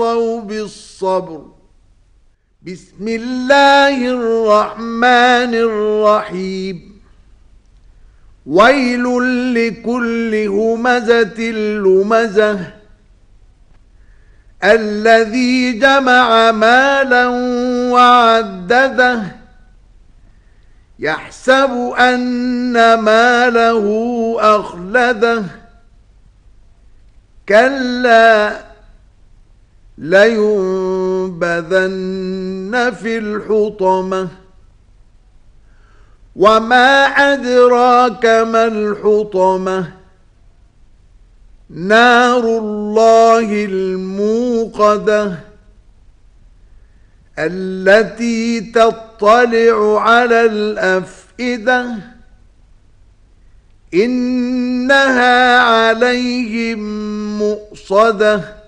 بالصبر. بسم الله الرحمن الرحيم. ويل لكل همزة لمزة الذي جمع مالا وعدده يحسب أن ماله أخلده كلا لينبذن في الحطمة وما أدراك ما الحطمة نار الله الموقدة التي تطلع على الأفئدة إنها عليهم مؤصدة